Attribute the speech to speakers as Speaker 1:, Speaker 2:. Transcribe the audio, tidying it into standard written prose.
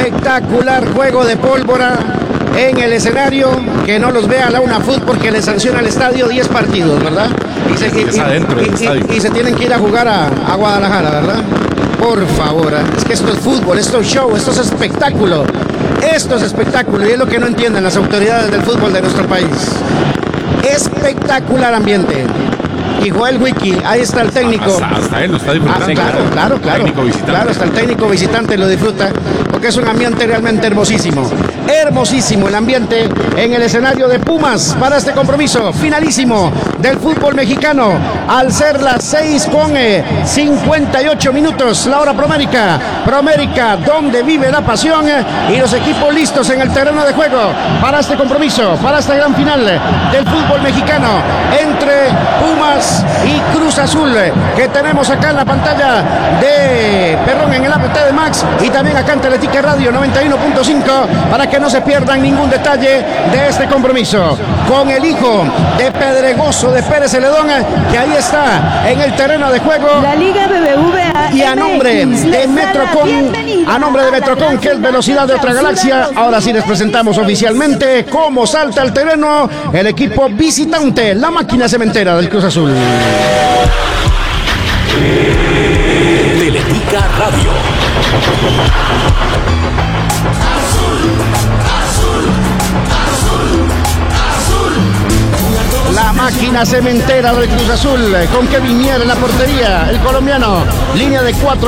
Speaker 1: Espectacular juego de pólvora en el escenario. Que no los vea la UNAFUT porque le sanciona el estadio 10 partidos, ¿verdad? Y se tienen que ir a jugar a Guadalajara, ¿verdad? Por favor, es que esto es fútbol, esto es show, esto es espectáculo. Esto es espectáculo y es lo que no entienden las autoridades del fútbol de nuestro país. Espectacular ambiente. Y Joel Wiki, ahí está el técnico.
Speaker 2: Hasta él lo está disfrutando.
Speaker 1: Claro. Claro, hasta el técnico visitante lo disfruta, porque es un ambiente realmente hermosísimo. Hermosísimo el ambiente en el escenario de Pumas para este compromiso finalísimo del fútbol mexicano. Al ser las 6:58 la hora promérica, donde vive la pasión y los equipos listos en el terreno de juego para este compromiso, para esta gran final del fútbol mexicano entre Pumas y Cruz Azul, que tenemos acá en la pantalla de en el APT de Max y también acá en Teletica Radio 91.5 para que no se pierdan ningún detalle de este compromiso con el hijo de Pedregoso de Pérez Celedón, que ahí está en el terreno de juego.
Speaker 3: La Liga BBVA
Speaker 1: y a nombre de Metrocon, que es velocidad de otra galaxia, ahora sí les presentamos oficialmente cómo salta al terreno el equipo visitante, la máquina cementera del Cruz Azul.
Speaker 4: Teletica Radio.
Speaker 1: La máquina cementera del Cruz Azul con Kevin Mier en la portería, el colombiano, línea de 4.